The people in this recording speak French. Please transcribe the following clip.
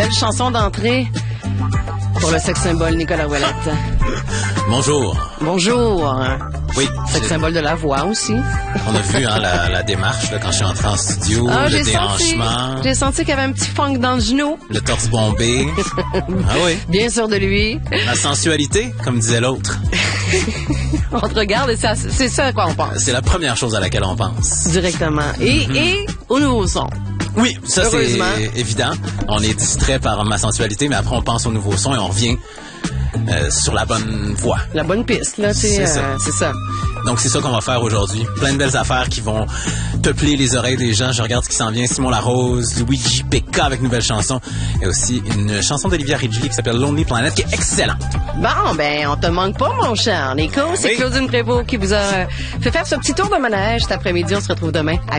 Belle chanson d'entrée pour le sex symbole Nicolas Ouellette. Bonjour. Bonjour. Oui. Sex symbole de la voix aussi. On a vu la démarche là, quand je suis entré en studio, le déhanchement. J'ai senti qu'il y avait un petit funk dans le genou. Le torse bombé. Ah oui. Bien sûr de lui. La sensualité, comme disait l'autre. On te regarde et c'est ça à quoi on pense. C'est la première chose à laquelle on pense. Directement. Et au nouveau son. Oui, ça c'est évident. On est distrait par ma sensualité, mais après on pense au nouveau son et on revient sur la bonne voie. La bonne piste, là, c'est ça. Donc c'est ça qu'on va faire aujourd'hui. Plein de belles affaires qui vont peupler les oreilles des gens. Je regarde ce qui s'en vient. Simon Larose, Luigi Pekka avec nouvelle chanson. Et aussi une chanson d'Olivia Ridgely qui s'appelle Lonely Planet qui est excellente. Bon, ben, on te manque pas, mon cher. Nico, c'est Claudine Prévost qui vous a fait faire ce petit tour de manège cet après-midi. On se retrouve demain à